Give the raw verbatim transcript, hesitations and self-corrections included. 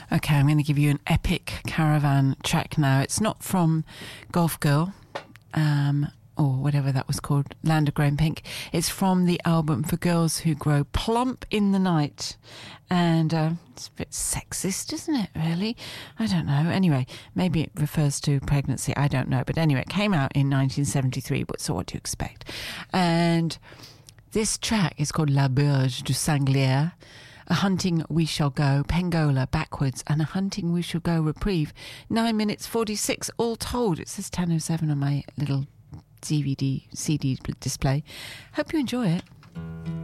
Okay, I'm going to give you an epic caravan track now. It's not from Golf Girl, um, or whatever that was called, Land of Grey and Pink. It's from the album For Girls Who Grow Plump in the Night. And uh, it's a bit sexist, isn't it, really? I don't know. Anyway, maybe it refers to pregnancy. I don't know. But anyway, it came out in nineteen seventy-three, but so what do you expect? And this track is called La Berge du Sanglier. A Hunting We Shall Go, Pengola backwards, and A Hunting We Shall Go reprieve. nine minutes forty-six all told. It says ten oh seven on my little D V D, C D display. Hope you enjoy it.